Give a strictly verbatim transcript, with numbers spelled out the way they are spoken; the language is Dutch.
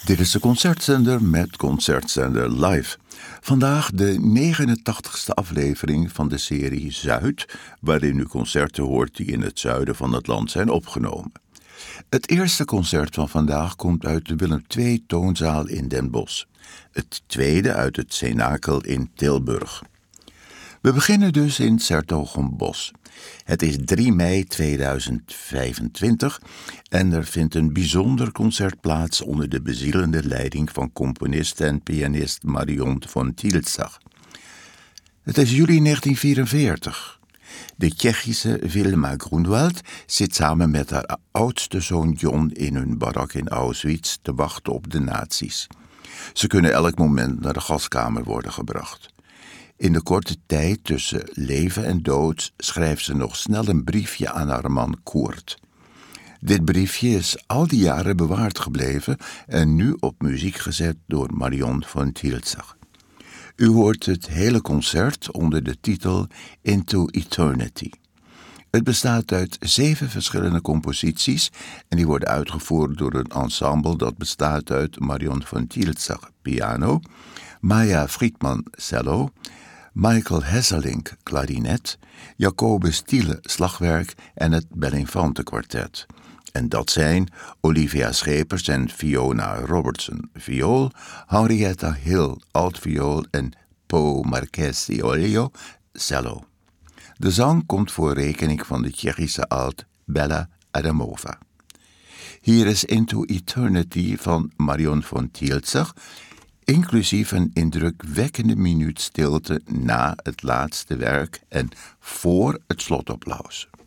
Dit is de Concertzender met Concertzender Live. Vandaag de negenentachtigste aflevering van de serie Zuid, waarin u concerten hoort die in het zuiden van het land zijn opgenomen. Het eerste concert van vandaag komt uit de Willem twee Toonzaal in Den Bosch. Het tweede uit het Cenakel in Tilburg. We beginnen dus in 's-Hertogenbosch. Het is drie mei tweeduizend vijfentwintig en er vindt een bijzonder concert plaats onder de bezielende leiding van componist en pianist Marion von Tilzach. Het is juli negentien vierenveertig. De Tsjechische Wilma Grunwald zit samen met haar oudste zoon John in hun barak in Auschwitz te wachten op de nazi's. Ze kunnen elk moment naar de gaskamer worden gebracht. In de korte tijd tussen leven en dood schrijft ze nog snel een briefje aan haar man Kurt. Dit briefje is al die jaren bewaard gebleven en nu op muziek gezet door Marion von Tilzach. U hoort het hele concert onder de titel Into Eternity. Het bestaat uit zeven verschillende composities en die worden uitgevoerd door een ensemble dat bestaat uit Marion von Tilzach piano, Maya Friedman cello, Michael Hesselink klarinet, Jacobus Thiele slagwerk en het Belinfante kwartet. En dat zijn Olivia Schepers en Fiona Robertson viool, Henrietta Hill altviool en Po Marquez de Olio cello. De zang komt voor rekening van de Tsjechische alt Bella Adamova. Hier is Into Eternity van Marion von Tilzach, inclusief een indrukwekkende minuut stilte na het laatste werk en voor het slotapplaus.